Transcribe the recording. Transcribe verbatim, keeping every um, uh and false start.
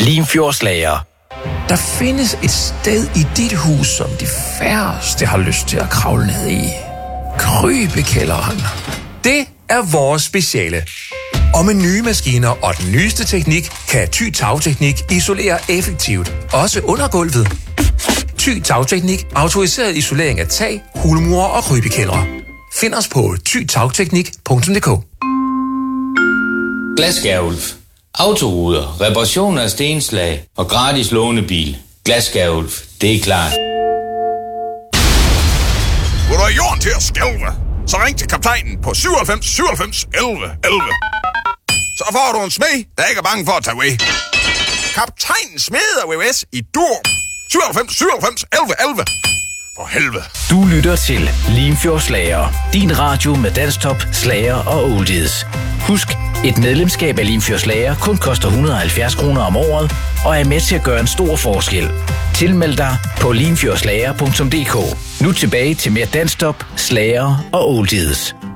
Limfjordslager. Der findes et sted i dit hus, som de færreste har lyst til at kravle ned i. Krybekælderen. Det er vores speciale. Og med nye maskiner og den nyeste teknik, kan Thy Tagteknik isolere effektivt, også under gulvet. Thy Tagteknik, autoriseret isolering af tag, hulmure og krybekældre. Find os på thy tagteknik punktum d k. Glasskærulf. Autoruder, reparation af stenslag og gratis lånebil. Glasskærulf, det er klart. Vil du have jorden til at skælve? Så ring til kaptajnen på syvoghalvfems syvoghalvfems elleve elleve. Så får du en smed, der ikke er bange for at tage ved. Kaptajnen smeder V V S i Dur. syvoghalvfems syvoghalvfems elleve elleve. For helvede. Du lytter til Limfjordslager. Din radio med danstop, slager og oldies. Husk, et medlemskab af Limfjordslager kun koster et hundrede og halvfjerds kroner om året, og er med til at gøre en stor forskel. Tilmeld dig på limfjordslager punktum d k. Nu tilbage til mere danstop, slager og oldies.